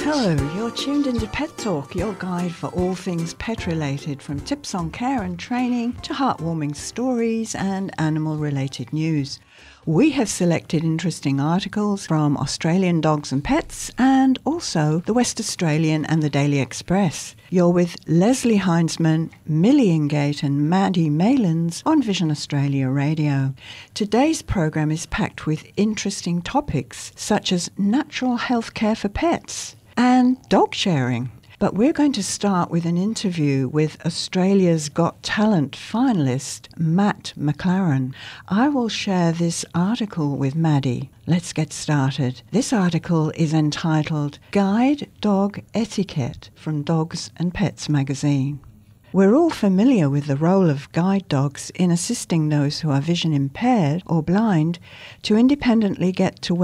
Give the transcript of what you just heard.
Hello, you're tuned into Pet Talk, your guide for all things pet-related, from tips on care and training to heartwarming stories and animal-related news. We have selected interesting articles from Australian Dogs and Pets and also the West Australian and the Daily Express. You're with Leslie Heinzman, Millie Ingate and Maddie Malins on Vision Australia Radio. Today's program is packed with interesting topics such as natural health care for pets and dog sharing. But we're going to start with an interview with Australia's Got Talent finalist, Matt McLaren. I will share this article with Maddie. Let's get started. This article is entitled Guide Dog Etiquette from Dogs and Pets magazine. We're all familiar with the role of guide dogs in assisting those who are vision impaired or blind to independently get to